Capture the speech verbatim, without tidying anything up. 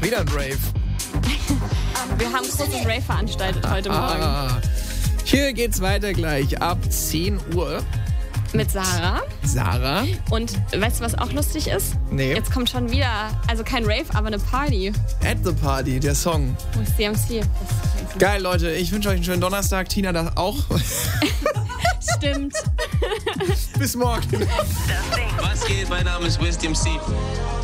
Wieder ein Rave. Wir haben großes Rave veranstaltet heute Morgen. Ah, hier geht's weiter gleich ab zehn Uhr. Mit Sarah. Sarah. Und weißt du, was auch lustig ist? Nee. Jetzt kommt schon wieder, also kein Rave, aber eine Party. At the Party, der Song. Wo ist C M C? Geil, Leute. Ich wünsche euch einen schönen Donnerstag. Tina das auch. Stimmt. Bis morgen. Was geht? Mein Name ist Wisdom C.